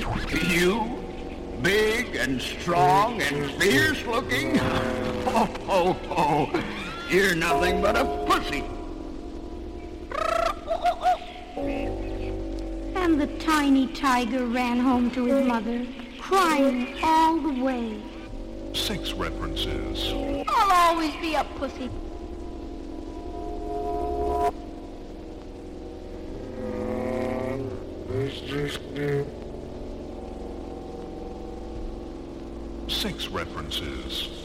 You, big and strong and fierce looking? Ho, ho, ho. You're nothing but a pussy. And the tiny tiger ran home to his mother, crying all the way. 6 references. I'll always be a pussy. Six references.